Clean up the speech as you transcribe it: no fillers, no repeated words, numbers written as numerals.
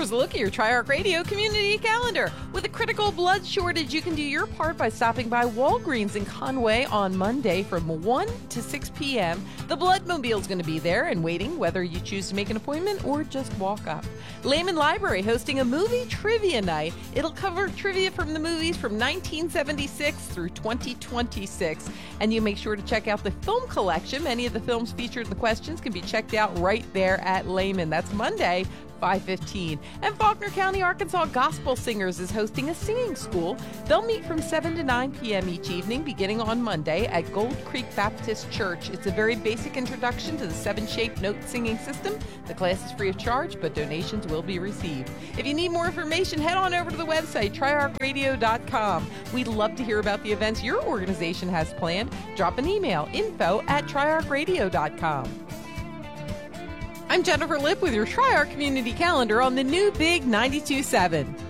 Here's a look at your TriArc Radio community calendar. With a critical blood shortage, you can do your part by stopping by Walgreens in Conway on Monday from 1 to 6 p.m. The Bloodmobile is going to be there and waiting, whether you choose to make an appointment or just walk up. Lehman Library hosting a movie trivia night. It'll cover trivia from the movies from 1976 through 2026. And you make sure to check out the film collection. Many of the films featured in the questions can be checked out right there at Lehman. That's Monday, 5:15. And Faulkner County, Arkansas Gospel Singers is hosting a singing school. They'll meet from 7 to 9 p.m. each evening, beginning on Monday at Gold Creek Baptist Church. It's a very basic introduction to the 7-shape note singing system. The class is free of charge, but donations will be received. If you need more information, head on over to the website, triarcradio.com. We'd love to hear about the events your organization has planned. Drop an email, info@triarcradio.com. I'm Jennifer Lipp with your TriArc Community Calendar on the new Big 92.7.